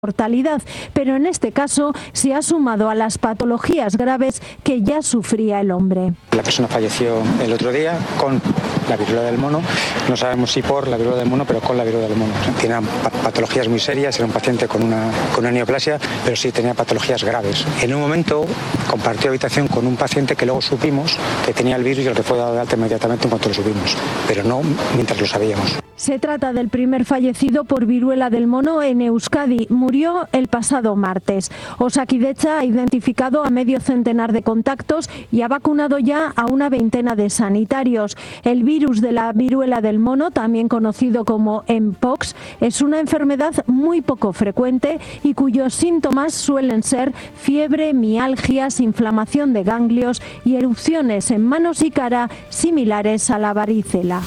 mortalidad, pero en este caso se ha sumado a las patologías graves que ya sufría el hombre. La persona falleció el otro día con la viruela del mono, no sabemos si por la viruela del mono, pero con la viruela del mono. Tiene patologías muy serias, era un paciente con una neoplasia, pero sí tenía patologías graves. En un momento compartió habitación con un paciente que luego supimos que tenía el virus y al que fue dado de alta inmediatamente en cuanto lo supimos, pero no mientras lo sabíamos. Se trata del primer fallecido por viruela del mono en Euskadi. Murió el pasado martes. Osakidetza ha identificado a medio centenar de contactos y ha vacunado ya a una veintena de sanitarios. El virus de la viruela del mono, también conocido como Mpox, es una enfermedad muy poco frecuente y cuyos síntomas suelen ser fiebre, mialgias, inflamación de ganglios y erupciones en manos y cara similares a la varicela.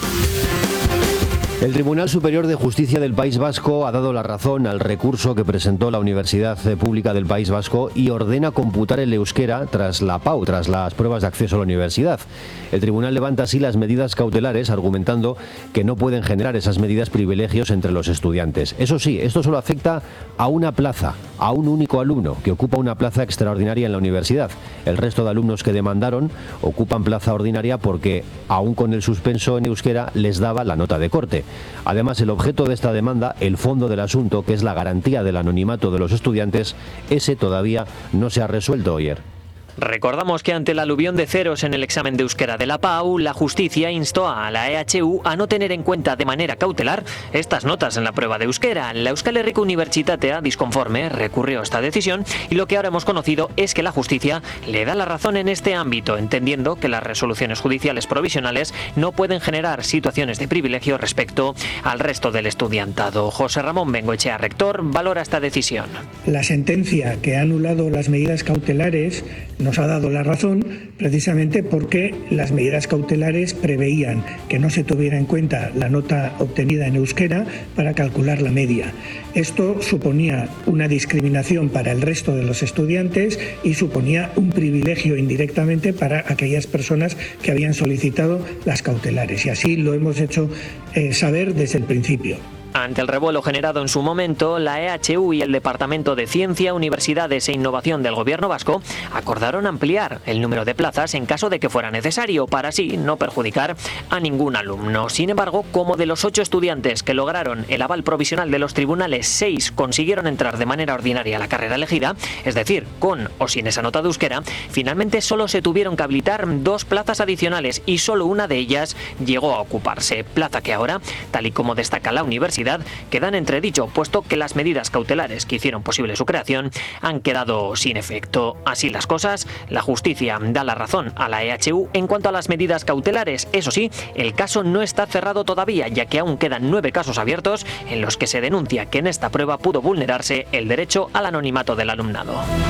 El Tribunal Superior de Justicia del País Vasco ha dado la razón al recurso que presentó la Universidad Pública del País Vasco y ordena computar el euskera tras la PAU, tras las pruebas de acceso a la universidad. El tribunal levanta así las medidas cautelares, argumentando que no pueden generar esas medidas privilegios entre los estudiantes. Eso sí, esto solo afecta a una plaza, a un único alumno que ocupa una plaza extraordinaria en la universidad. El resto de alumnos que demandaron ocupan plaza ordinaria porque, aún con el suspenso en euskera, les daba la nota de corte. Además, el objeto de esta demanda, el fondo del asunto, que es la garantía del anonimato de los estudiantes, ese todavía no se ha resuelto, Oyer. Recordamos que ante la aluvión de ceros en el examen de euskera de la PAU, la justicia instó a la EHU a no tener en cuenta de manera cautelar estas notas en la prueba de euskera. La Euskal Herriko Unibertsitatea, disconforme, recurrió a esta decisión y lo que ahora hemos conocido es que la justicia le da la razón en este ámbito, entendiendo que las resoluciones judiciales provisionales no pueden generar situaciones de privilegio respecto al resto del estudiantado. José Ramón Bengoechea, rector, valora esta decisión. La sentencia que ha anulado las medidas cautelares nos ha dado la razón precisamente porque las medidas cautelares preveían que no se tuviera en cuenta la nota obtenida en euskera para calcular la media. Esto suponía una discriminación para el resto de los estudiantes y suponía un privilegio indirectamente para aquellas personas que habían solicitado las cautelares. Y así lo hemos hecho saber desde el principio. Ante el revuelo generado en su momento, la EHU y el Departamento de Ciencia, Universidades e Innovación del Gobierno vasco acordaron ampliar el número de plazas en caso de que fuera necesario, para así no perjudicar a ningún alumno. Sin embargo, como de los 8 estudiantes que lograron el aval provisional de los tribunales, 6 consiguieron entrar de manera ordinaria a la carrera elegida, es decir, con o sin esa nota de euskera, finalmente solo se tuvieron que habilitar 2 plazas adicionales y solo una de ellas llegó a ocuparse, plaza que ahora, tal y como destaca la universidad, quedan en entredicho, puesto que las medidas cautelares que hicieron posible su creación han quedado sin efecto. Así las cosas, la justicia da la razón a la EHU en cuanto a las medidas cautelares. Eso sí, el caso no está cerrado todavía, ya que aún quedan 9 casos abiertos en los que se denuncia que en esta prueba pudo vulnerarse el derecho al anonimato del alumnado.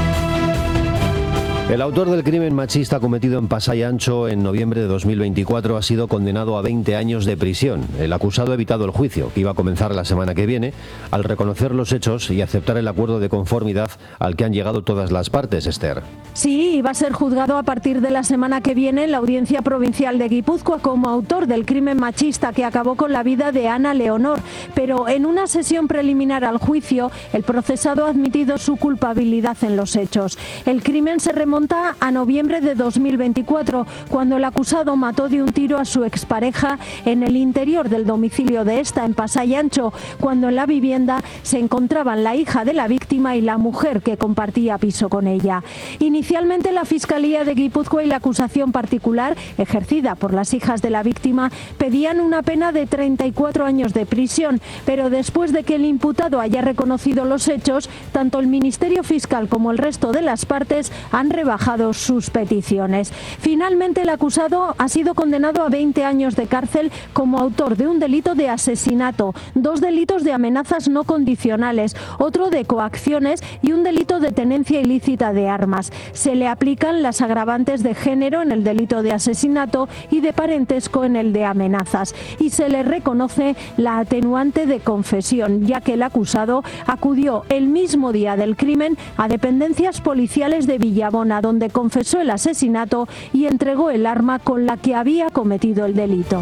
El autor del crimen machista cometido en Pasai Antxo en noviembre de 2024 ha sido condenado a 20 años de prisión. El acusado ha evitado el juicio, que iba a comenzar la semana que viene, al reconocer los hechos y aceptar el acuerdo de conformidad al que han llegado todas las partes, Esther. Sí, va a ser juzgado a partir de la semana que viene en la Audiencia Provincial de Guipúzcoa como autor del crimen machista que acabó con la vida de Ana Leonor. Pero en una sesión preliminar al juicio, el procesado ha admitido su culpabilidad en los hechos. El crimen se remonta a noviembre de 2024, cuando el acusado mató de un tiro a su expareja en el interior del domicilio de esta en Pasai Antxo, cuando en la vivienda se encontraban la hija de la víctima y la mujer que compartía piso con ella. Inicialmente la Fiscalía de Guipúzcoa y la acusación particular, ejercida por las hijas de la víctima, pedían una pena de 34 años de prisión, pero después de que el imputado haya reconocido los hechos, tanto el Ministerio Fiscal como el resto de las partes han rebajado sus peticiones. Finalmente, el acusado ha sido condenado a 20 años de cárcel como autor de un delito de asesinato, 2 delitos de amenazas no condicionales, otro de coacciones y un delito de tenencia ilícita de armas. Se le aplican las agravantes de género en el delito de asesinato y de parentesco en el de amenazas, y se le reconoce la atenuante de confesión, ya que el acusado acudió el mismo día del crimen a dependencias policiales de Villabona, donde confesó el asesinato y entregó el arma con la que había cometido el delito.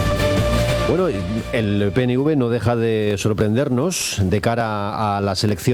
Bueno, el PNV no deja de sorprendernos de cara a las elecciones.